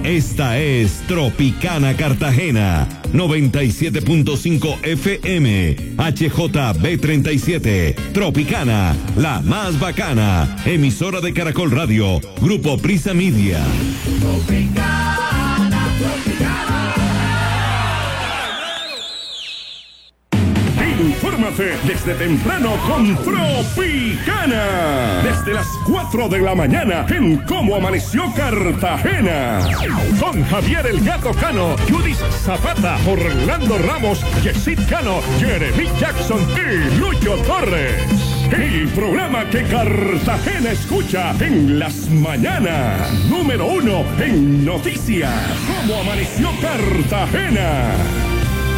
Esta es Tropicana Cartagena, 97.5 FM, HJB37, Tropicana, la más bacana, emisora de Caracol Radio, Grupo Prisa Media. Tropicana, Tropicana. Infórmate desde temprano con Tropicana. Desde las 4 de la mañana en Cómo Amaneció Cartagena. Con Javier el Gato Cano, Judith Zapata, Orlando Ramos, Yesid Cano, Jeremy Jackson y Lucho Torres. El programa que Cartagena escucha en las mañanas. Número 1 en noticias. Cómo Amaneció Cartagena.